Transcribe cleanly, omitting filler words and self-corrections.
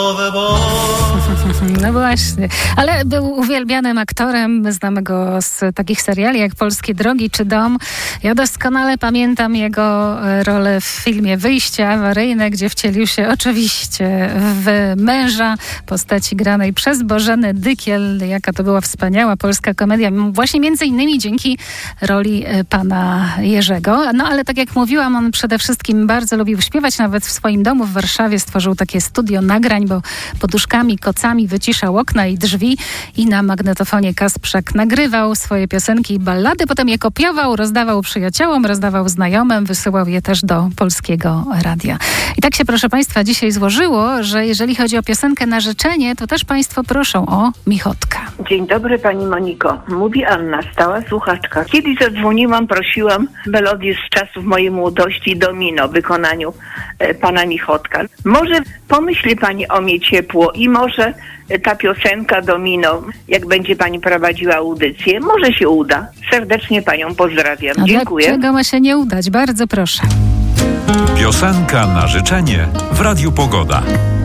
No właśnie, ale był uwielbianym aktorem, znamy go z takich seriali jak Polskie Drogi czy Dom. Ja doskonale pamiętam jego rolę w filmie Wyjście awaryjne, gdzie wcielił się oczywiście w męża postaci granej przez Bożenę Dykiel. Jaka to była wspaniała polska komedia, właśnie między innymi dzięki roli pana Jerzego. No ale tak jak mówiłam, on przede wszystkim bardzo lubił śpiewać, nawet w swoim domu w Warszawie stworzył takie studio nagrań, bo poduszkami, kocami wyciszał okna i drzwi i na magnetofonie Kasprzak nagrywał swoje piosenki i ballady, potem je kopiował, rozdawał przyjaciołom, rozdawał znajomym, wysyłał je też do Polskiego Radia. I tak się, proszę Państwa, dzisiaj złożyło, że jeżeli chodzi o piosenkę na życzenie, to też Państwo proszą o Michotka. Dzień dobry Pani Moniko. Mówi Anna, stała słuchaczka. Kiedyś zadzwoniłam, prosiłam melodię z czasów mojej młodości Domino w wykonaniu Pana Michotka. Może pomyśli Pani o mnie ciepło i może ta piosenka Domino, jak będzie Pani prowadziła audycję, może się uda. Serdecznie Panią pozdrawiam. A dziękuję. Dlaczego ma się nie udać? Bardzo proszę. Piosenka na życzenie w Radiu Pogoda.